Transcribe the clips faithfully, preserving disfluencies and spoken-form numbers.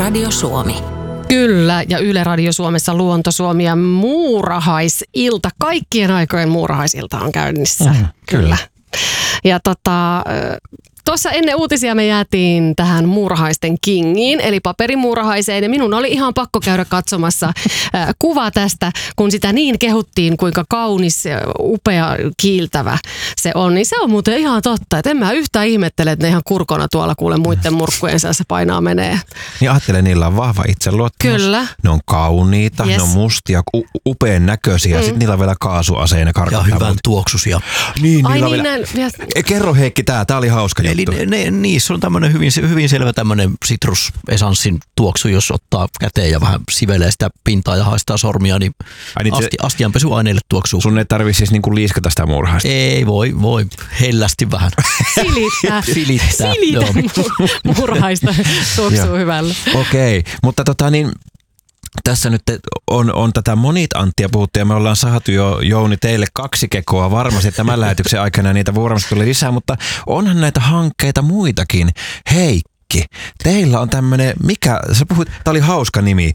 Radio Suomi. Kyllä, ja Yle Radio Suomessa Luonto Suomi ja muurahaisilta. Kaikkien aikojen muurahaisilta on käynnissä. Mm, kyllä. kyllä. Ja tota, tuossa ennen uutisia me jäätiin tähän muurahaisten kingiin, eli paperimuurahaiseen. Ja minun oli ihan pakko käydä katsomassa äh, kuva tästä, kun sitä niin kehuttiin, kuinka kaunis, upea, kiiltävä se on. Niin se on muuten ihan totta, että en mä yhtään ihmettele, että ne ihan kurkona tuolla kuule muiden murkkujen seassa painaa menee. Niin ajattelen, niillä on vahva itseluottamus. Kyllä. Ne on kauniita, yes. Ne on mustia, u- upean näköisiä. Mm. Sitten niillä on vielä kaasuaseina karkottaa. Ja hyvän tuoksusia. Niin, Ai niin, vielä... näin, ja... Kerro Heikki tää, tää oli hauska Eli juttu. ne, ne, niissä on tämmöinen hyvin, hyvin selvä tämmöinen sitrusesanssin tuoksu, jos ottaa käteen ja vähän sivelee sitä pintaa ja haistaa sormia, niin, niin asti, se... astianpesuaineille tuoksuu. Sun ei tarvitse siis niinku liiskata sitä muurahaista. Ei, voi, voi hellästi vähän. Silittää. Silittää. Silitä muurahaista tuoksuu hyvällä. Okei, okay. Mutta tota niin... Tässä nyt on, on tätä monit-Anttia puhuttu ja me ollaan saatu jo, Jouni, teille kaksi kekoa varmasti tämän lähetyksen aikana ja niitä varmasti tulee lisää, mutta onhan näitä hankkeita muitakin. Heikki, teillä on tämmöinen, mikä, sä puhuit, tää oli hauska nimi,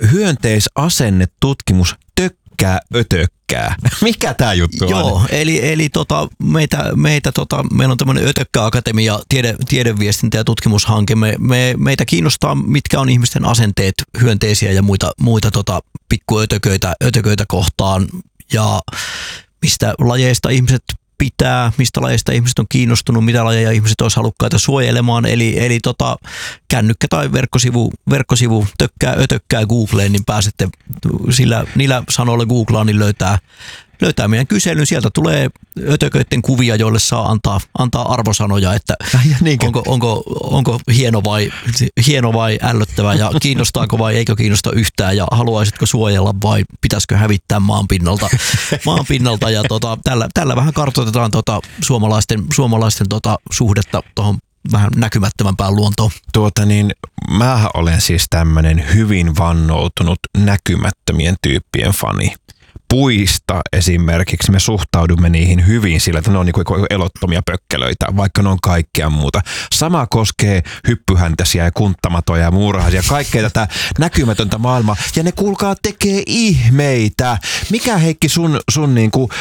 hyönteisasennetutkimus tökkää ötökkää. Mikä tää juttu on? Joo, eli, eli tota, meitä, meitä tota, meillä on tämmöinen Ötökkä-akatemia, tiede, tiedeviestintä ja tutkimushanke. Me, me, meitä kiinnostaa, mitkä on ihmisten asenteet hyönteisiä ja muita, muita tota, pikkuötököitä ötököitä kohtaan ja mistä lajeista ihmiset pitää, mistä lajeista ihmiset on kiinnostunut, mitä lajeja ihmiset olisi halukkaita suojelemaan. Eli, eli tota, kännykkä tai verkkosivu, verkkosivu tökkää, ötökkää Googleen, niin pääsette sillä, niillä sanoilla googlaan, niin löytää, löytää meidän kyselyn. Sieltä tulee ötököiden kuvia, joille saa antaa, antaa arvosanoja, että onko, onko, onko hieno, vai, hieno vai ällöttävä ja kiinnostaako vai eikö kiinnosta yhtään ja haluaisitko suojella vai pitäisikö hävittää maanpinnalta. maanpinnalta ja tota, tällä, tällä vähän kartoitetaan tota suomalaisten, suomalaisten tota suhdetta tuohon vähän näkymättömämpään luontoon. Tuota niin, mähän olen siis tämmöinen hyvin vannoutunut näkymättömien tyyppien fani. Puista esimerkiksi me suhtaudumme niihin hyvin sillä, että ne on niin kuin elottomia pökkelöitä, vaikka ne on kaikkea muuta. Sama koskee hyppyhäntäisiä ja kunttamatoja ja muurahaisia, kaikkea tätä näkymätöntä maailmaa. Ja ne kuulkaa tekee ihmeitä. Mikä Heikki sun, sun niin kuin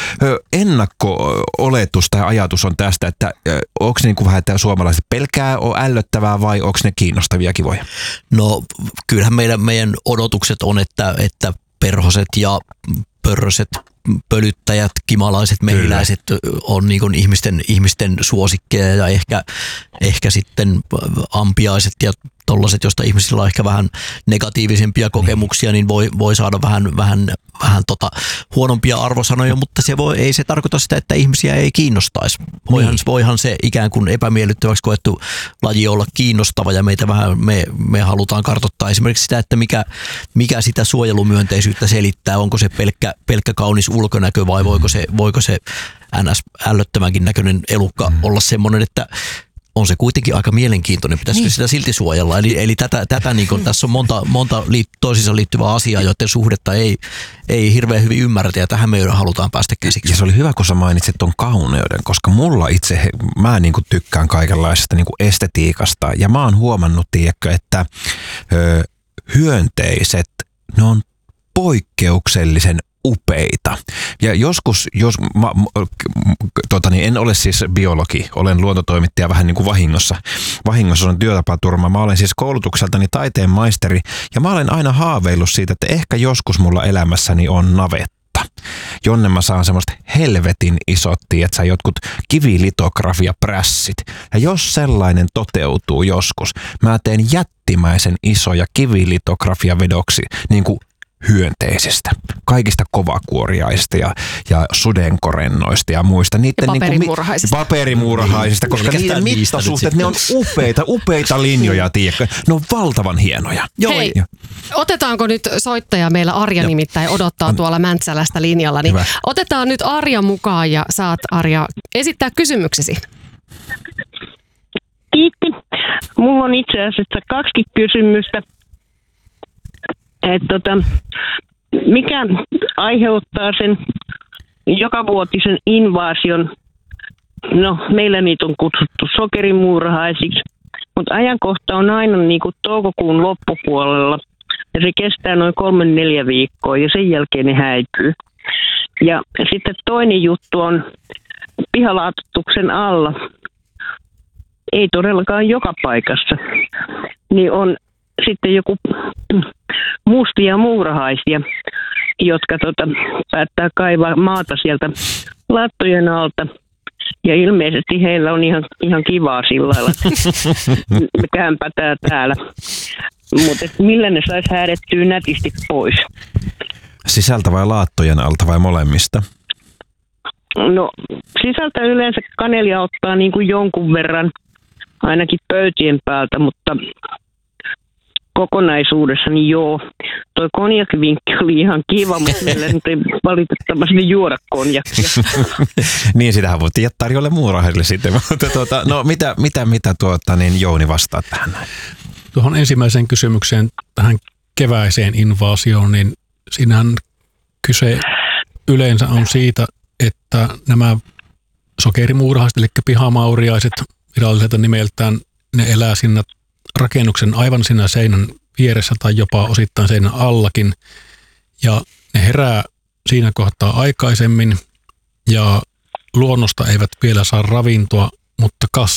ennakko-oletus tai ajatus on tästä, että onko ne niin kuin vähän, että suomalaiset pelkää, on ällöttävää vai onko ne kiinnostavia kivoja? No kyllähän meidän, meidän odotukset on, että, että perhoset ja pörröset, pölyttäjät, kimalaiset, mehiläiset on niin kuin ihmisten, ihmisten suosikkeja ja ehkä, ehkä sitten ampiaiset ja tollaiset, joista ihmisillä on ehkä vähän negatiivisempia kokemuksia, niin voi, voi saada vähän, vähän, vähän tota huonompia arvosanoja, mutta se voi, ei se tarkoita sitä, että ihmisiä ei kiinnostaisi. Voihan, niin. voihan se ikään kuin epämiellyttäväksi koettu laji olla kiinnostava ja meitä vähän, me, me halutaan kartoittaa esimerkiksi sitä, että mikä, mikä sitä suojelumyönteisyyttä selittää. Onko se pelkkä, pelkkä kaunis ulkonäkö vai voiko se, voiko se ns. Ällöttömänkin näköinen elukka mm. olla semmoinen, että on se kuitenkin aika mielenkiintoinen, pitäisikö niin. sitä silti suojella. Eli, eli tätä, tätä niin kuin, tässä on monta, monta liit, toisiinsa liittyvää asiaa, joiden suhdetta ei, ei hirveän hyvin ymmärretä, ja tähän me halutaan päästä käsiksi. Ja se oli hyvä, kun sä mainitsit ton kauneuden, koska mulla itse, mä niin kuin tykkään kaikenlaisesta niin kuin estetiikasta, ja mä oon huomannut, tiedätkö, että ö, hyönteiset, ne on poikkeuksellisen upeita. Ja joskus, jos mä, tota niin, en ole siis biologi, olen luontotoimittaja vähän niin kuin vahingossa. Vahingossa on työtapaturma. Mä olen siis koulutukseltani taiteen maisteri ja mä olen aina haaveillut siitä, että ehkä joskus mulla elämässäni on navetta, jonne mä saan semmoista helvetin isot, tietsä, jotkut kivilitografiaprässit. Ja jos sellainen toteutuu joskus, mä teen jättimäisen isoja kivilitografiavedoksi, niin kuin hyönteisistä, kaikista kovakuoriaisista ja, ja sudenkorennoista ja muista. Niiden ja paperimuurahaisista. Niin paperimuurahaisista, koska niiden mittasuhteet, ne on upeita, upeita linjoja, tiedätkö? Ne on valtavan hienoja. Hei, otetaanko nyt soittaja? Meillä Arja nimittäin odottaa tuolla Mäntsälästä linjalla. Niin otetaan nyt Arja mukaan ja saat, Arja, esittää kysymyksesi. Kiitti. Mulla on itse asiassa kaksi kysymystä. Et tota, mikä aiheuttaa sen jokavuotisen invaasion? No, meillä niitä on kutsuttu sokerimuurahaisiksi, Mutta ajankohta on aina niin kuin toukokuun loppupuolella ja se kestää noin kolme neljä viikkoa ja sen jälkeen ne häipyy. Ja sitten toinen juttu on pihalaatutuksen alla, ei todellakaan joka paikassa, niin on sitten joku mustia muurahaisia, jotka tota, päättää kaivaa maata sieltä laattojen alta. Ja ilmeisesti heillä on ihan, ihan kivaa sillä lailla, että kämpätää täällä. Mutta millä ne saisi häädettyä nätisti pois? Sisältä vai laattojen alta vai molemmista? No sisältä yleensä kanelia ottaa niin kuin jonkun verran, ainakin pöytien päältä, mutta kokonaisuudessa niin joo. Toi konjakvinkki oli ihan kiva, mutta meillä nyt ei valitettavasti juoda konjakkia. Niin, sitähän voitiin jättää tarjolle muurahaisille sitten. Mutta tuota, no mitä, mitä, mitä tuota, niin Jouni vastaa tähän näin? Tuohon ensimmäiseen kysymykseen, tähän keväiseen invaasioon, niin siinähän kyse yleensä on siitä, että nämä sokerimuurahaiset, eli pihamauriaiset viralliselta nimeltään, ne elää siinä rakennuksen aivan siinä seinän vieressä tai jopa osittain seinän allakin. Ja ne herää siinä kohtaa aikaisemmin ja luonnosta eivät vielä saa ravintoa, mutta kas